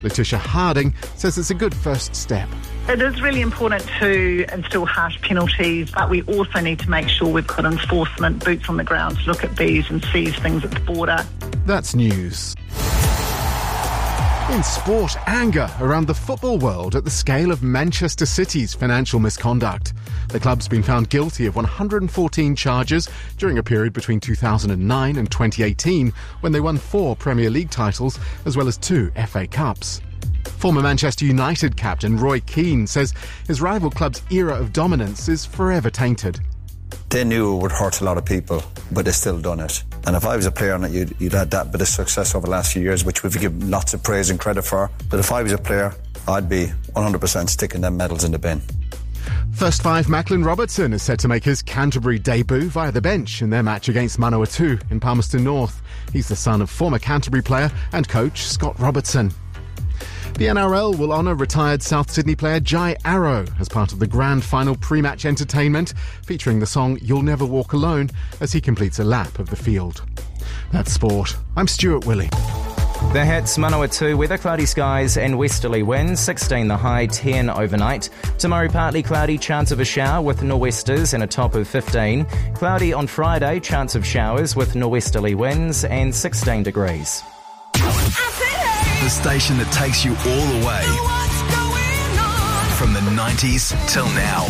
Letitia Harding says it's a good first step. It is really important to instill harsh penalties, but we also need to make sure we've got enforcement, boots on the ground to look at Bs and Cs things at the border. That's news. In sport, anger around the football world at the scale of Manchester City's financial misconduct. The club's been found guilty of 114 charges during a period between 2009 and 2018, when they won 4 Premier League titles as well as 2 FA Cups. Former Manchester United captain Roy Keane says his rival club's era of dominance is forever tainted. They knew it would hurt a lot of people, but they still done it. And if I was a player on it, you'd had that bit of success over the last few years, which we've given lots of praise and credit for. But if I was a player, I'd be 100% sticking them medals in the bin. First five Macklin Robertson is set to make his Canterbury debut via the bench in their match against Manawatu in Palmerston North. He's the son of former Canterbury player and coach Scott Robertson. The NRL will honour retired South Sydney player Jai Arrow as part of the grand final pre-match entertainment, featuring the song You'll Never Walk Alone as he completes a lap of the field. That's sport. I'm Stuart Willey. The Hits, Manawatu, weather cloudy skies and westerly winds, 16 the high, 10 overnight. Tomorrow partly cloudy, chance of a shower with nor'westers and a top of 15. Cloudy on Friday, chance of showers with nor'westerly winds and 16 degrees. The station that takes you all the way. From the 90s till now.